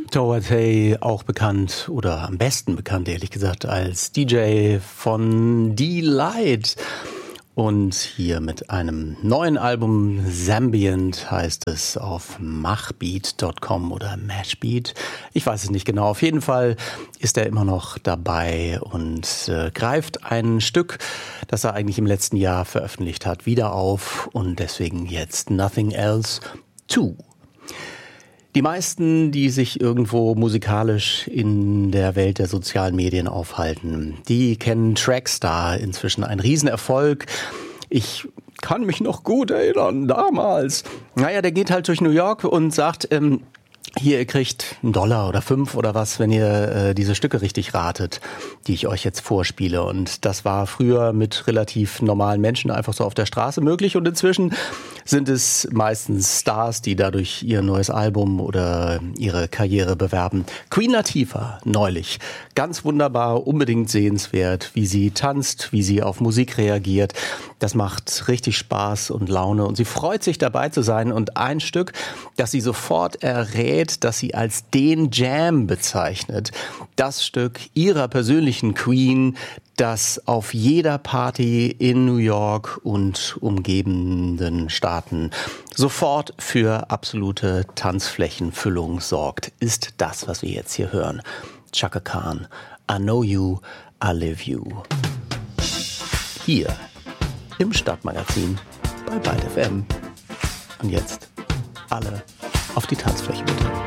Towatay, auch bekannt oder am besten bekannt, ehrlich gesagt, als DJ von Delight. Und hier mit einem neuen Album, Zambient heißt es, auf machbeat.com oder Mashbeat. Ich weiß es nicht genau. Auf jeden Fall ist er immer noch dabei und greift ein Stück, das er eigentlich im letzten Jahr veröffentlicht hat, wieder auf. Und deswegen jetzt Nothing Else 2. Die meisten, die sich irgendwo musikalisch in der Welt der sozialen Medien aufhalten, die kennen Trackstar, inzwischen ein Riesenerfolg. Ich kann mich noch gut erinnern, damals. Naja, der geht halt durch New York und sagt, hier, ihr kriegt $1 oder 5 oder was, wenn ihr diese Stücke richtig ratet, die ich euch jetzt vorspiele. Und das war früher mit relativ normalen Menschen einfach so auf der Straße möglich. Und inzwischen sind es meistens Stars, die dadurch ihr neues Album oder ihre Karriere bewerben. Queen Latifah neulich. Ganz wunderbar, unbedingt sehenswert, wie sie tanzt, wie sie auf Musik reagiert. Das macht richtig Spaß und Laune. Und sie freut sich dabei zu sein. Und ein Stück, das sie sofort errät, das sie als den Jam bezeichnet. Das Stück ihrer persönlichen Queen, das auf jeder Party in New York und umgebenden Staaten sofort für absolute Tanzflächenfüllung sorgt, ist das, was wir jetzt hier hören. Chaka Khan, I Know You, I Live You. Hier im Stadtmagazin bei Byte FM. Und jetzt alle auf die Tanzfläche bitte.